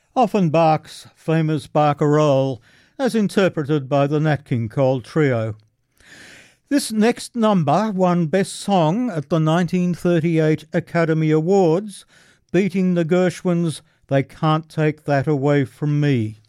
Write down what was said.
Offenbach's famous Barcarolle, as interpreted by the Nat King Cole Trio. This next number won Best Song at the 1938 Academy Awards, beating the Gershwins' They Can't Take That Away From Me.